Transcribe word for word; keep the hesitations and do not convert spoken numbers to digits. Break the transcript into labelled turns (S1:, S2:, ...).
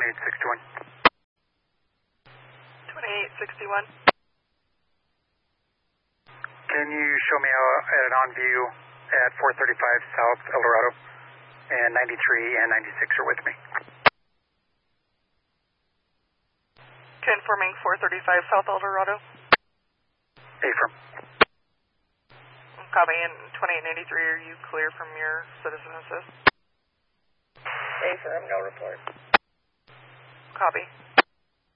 S1: twenty-eight sixty-one.
S2: twenty-eight sixty-one.
S1: Can you show me uh, at an on view at four thirty-five South El Dorado, and ninety-three and ninety-six are with me.
S2: Confirming four thirty-five South El Dorado.
S1: Affirm.
S2: Copy, and twenty-eight ninety-three, are you clear from your citizen assist?
S3: Affirm, no report.
S2: Copy.